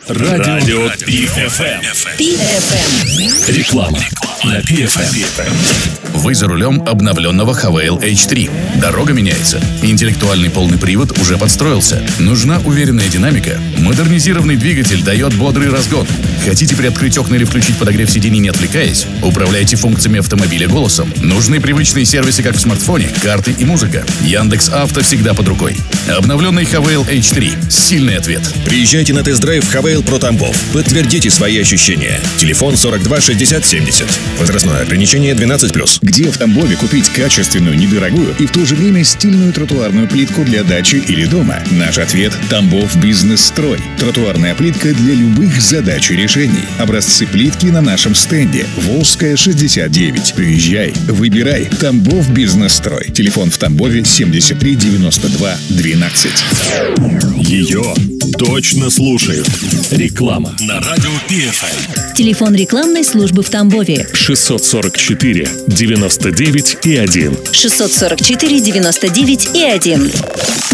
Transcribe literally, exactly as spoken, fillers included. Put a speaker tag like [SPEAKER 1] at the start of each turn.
[SPEAKER 1] Радио Пи эф эм.
[SPEAKER 2] Пи эф эм.
[SPEAKER 1] Реклама на Пи эф эм.
[SPEAKER 3] Вы за рулем обновленного Хавейл эйч три. Дорога меняется. Интеллектуальный полный привод уже подстроился. Нужна уверенная динамика? Модернизированный двигатель дает бодрый разгон. Хотите приоткрыть окна или включить подогрев сидений, не отвлекаясь? Управляйте функциями автомобиля голосом. Нужны привычные сервисы, как в смартфоне, карты и музыка. Яндекс.Авто всегда под рукой. Обновленный Хавейл эйч три. Сильный ответ.
[SPEAKER 4] Приезжайте на тест-драйв Хавейл Про Тамбов. Подтвердите свои ощущения. Телефон сорок два шестьдесят семьдесят. Возрастное ограничение двенадцать плюс.
[SPEAKER 5] Где в Тамбове купить качественную, недорогую и в то же время стильную тротуарную плитку для дачи или дома? Наш ответ – Тамбов Бизнес-строй. Тротуарная плитка для любых задач и решений. Образцы плитки на нашем стенде. Волжская, шестьдесят девять. Приезжай, выбирай. Тамбов Бизнес-строй. Телефон в Тамбове семьдесят три девяносто два двенадцать.
[SPEAKER 1] Ее точно слушают. Реклама на Радио Пи эф эм.
[SPEAKER 2] Телефон рекламной службы в Тамбове.
[SPEAKER 1] шестьсот сорок четыре девяносто девять и один.
[SPEAKER 2] шестьсот сорок четыре девяносто девять и один.